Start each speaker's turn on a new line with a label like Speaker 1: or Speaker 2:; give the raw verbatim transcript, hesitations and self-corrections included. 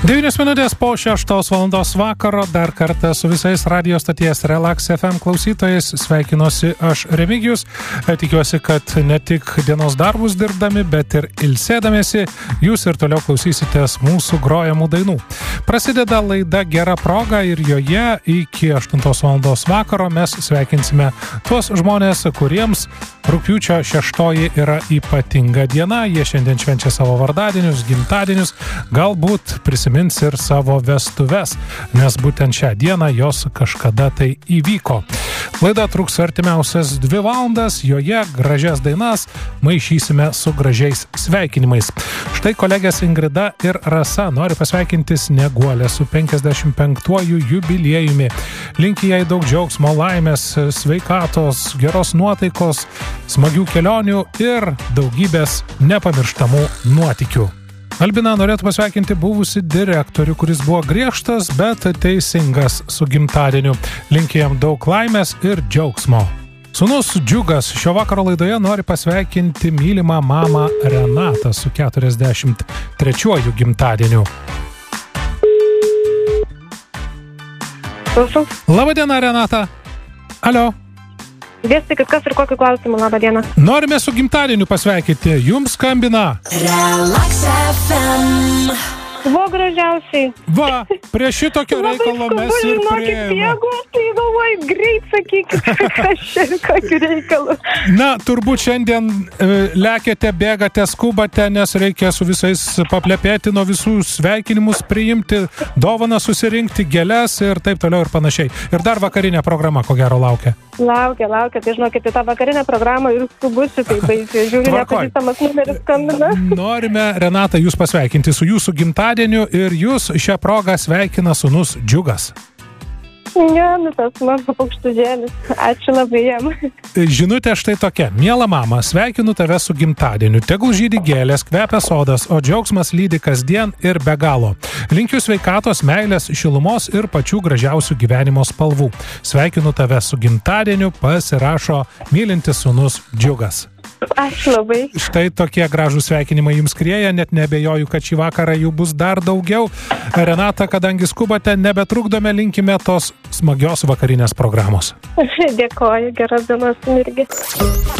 Speaker 1: devynios minutės po šeštos valandos vakaro dar kartą su visais radio stoties Relax F M klausytojais sveikinuosi aš Remigijus. Tikiuosi, kad ne tik dienos darbus dirbdami, bet ir ilsėdamėsi jūs ir toliau klausysitės mūsų grojamų dainų. Prasideda laida Gera proga ir joje iki aštuntos valandos vakaro mes sveikinsime tuos žmonės, kuriems rugpjūčio šeštoji yra ypatinga diena. Jie šiandien švenčia savo vardadienius, gimtadienius, galbūt prisimins ir savo vestuves, nes būtent šią dieną jos kažkada tai įvyko. Laida truks artimiausias dvi valandas, joje gražias dainas maišysime su gražiais sveikinimais. Štai kolegės Ingrida ir Rasa nori pasveikinti Snieguolę su penkiasdešimt penktuoju jubiliejumi. Linki jai daug džiaugsmo, laimės, sveikatos, geros nuotaikos, smagių kelionių ir daugybės nepamirštamų nuotykių. Albina norėtų pasveikinti buvusi direktorių, kuris buvo griežtas, bet teisingas su gimtadieniu. Linki jam daug laimės ir džiaugsmo. Sūnus Džiugas šio vakaro laidoje nori pasveikinti mylimą mamą Renatą su keturiasdešimt trečiuoju gimtadieniu.
Speaker 2: Klausom.
Speaker 1: Labadiena, Renata. Alio.
Speaker 2: Dėstykit, kas ir kokiu klausimu, labą dieną.
Speaker 1: Norime su gimtadieniu pasveikinti. Jums skambina
Speaker 3: Relax F M.
Speaker 2: Buvo gražiausiai.
Speaker 1: Va, prie šitokio reikalo mes ir priėjome.
Speaker 2: Jeigu tai galvoju, greit sakykit, kas čia kokiu reikalu.
Speaker 1: Na, turbūt šiandien e, lekiate, bėgate, skubate, nes reikia su visais paplepėti, nuo visų sveikinimus priimti, dovaną susirinkti, gėles ir taip toliau ir panašiai. Ir dar vakarinė programa, ko gero, laukia.
Speaker 2: Laukia, laukia, tai žinokit, tą vakarinę programą ir skubusi, tai baisiai, žiūriu, nepažįstamas numeris skambina.
Speaker 1: Norime, Renata, jūs pasveikinti su jūsų gimtadieniu ir jūs šią progą sveikina sūnus Džiugas.
Speaker 2: Ne, nu tas mano paukštudėlis. Ačiū labai jam.
Speaker 1: Žinutė štai tokia. Miela mama, sveikinu tave su gimtadieniu. Tegul žydi gėlės, kvepia sodas, o džiaugsmas lydi kasdien ir be galo. Linkiu sveikatos, meilės, šilumos ir pačių gražiausių gyvenimo spalvų. Sveikinu tave su gimtadieniu, pasirašo mylintis sūnus Džiugas.
Speaker 2: Ačiū labai.
Speaker 1: Štai tokie gražūs sveikinimai jums skrieja, net nebejoju, kad šį vakarą jų bus dar daugiau. Renata, kadangi skubate, nebetrukdome, linkime tos smagios vakarinės programos.
Speaker 2: Dėkoju, geros dienos irgi.